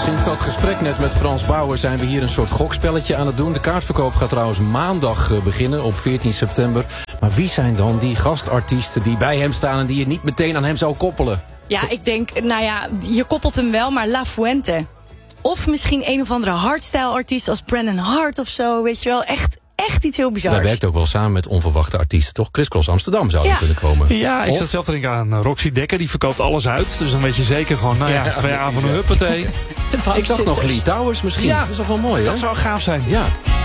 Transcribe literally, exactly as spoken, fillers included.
Sinds dat gesprek net met Frans Bauer zijn we hier een soort gokspelletje aan het doen. De kaartverkoop gaat trouwens maandag beginnen op veertien september. Maar wie zijn dan die gastartiesten die bij hem staan en die je niet meteen aan hem zou koppelen? Ja, ik denk, nou ja, je koppelt hem wel, maar La Fuente. Of misschien een of andere hardstyle-artiest als Brennan Hart of zo, weet je wel. Echt, echt iets heel bizars. Hij werkt ook wel samen met onverwachte artiesten, toch? Chris Cross Amsterdam zou die Ja. kunnen komen. Ja, ik Of- zat zelf te denken aan Roxy Dekker. Die verkoopt alles uit. Dus dan weet je zeker gewoon, nou ja, Ja, twee precies, avonden, ja. huppatee. De Ik dacht nog Lee Towers misschien. Ja. Dat is toch wel mooi, hè? Dat zou gaaf zijn. Ja.